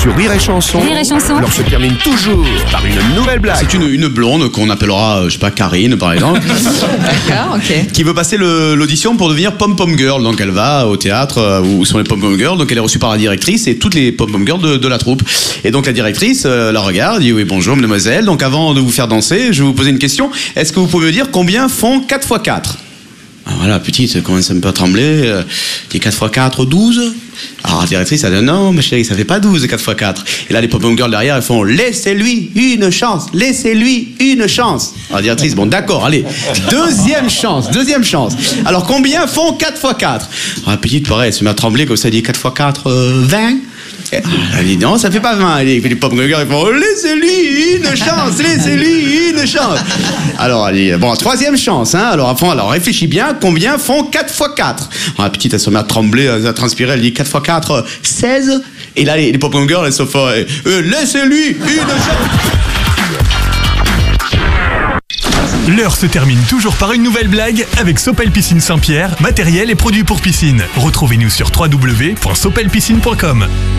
Sur Rire et Chanson, Rire et Chanson. l'heure se termine toujours par une nouvelle blague. C'est une blonde qu'on appellera, je sais pas, Karine par exemple, D'accord, ok. qui veut passer l'audition pour devenir pom-pom girl. Donc elle va au théâtre où sont les pom-pom girls. Donc elle est reçue par la directrice et toutes les pom-pom girls de la troupe. Et donc la directrice la regarde, dit oui bonjour mademoiselle. Donc avant de vous faire danser, je vais vous poser une question. Est-ce que vous pouvez me dire combien font 4 x 4 ? Ah, voilà, petite, elle commence un peu à trembler. Dit 4 x 4, 12. Alors la directrice, elle dit non, ma chérie, ça fait pas 12, 4 x 4. Et là, les pom-pom girls derrière, elles font laissez-lui une chance, laissez-lui une chance. Alors la directrice, bon, d'accord, allez, deuxième chance. Alors combien font 4 x 4 ? Alors la petite, pareil, elle se met à trembler comme ça, elle dit 4 x 4, 20. Elle dit non, ça fait pas 20. Et les pop girls ils font laissez-lui une chance, laissez-lui une chance. Alors elle dit bon, troisième chance, hein. Alors après, elle réfléchit bien, combien font 4 x 4 ? Alors la petite elle se met à trembler, à transpirer, elle dit 4 x 4, 16. Et là les pop girls elles se font laissez-lui une chance. L'heure se termine toujours par une nouvelle blague avec Sopel Piscine Saint-Pierre, matériel et produits pour piscine. Retrouvez-nous sur www.sopelpiscine.com.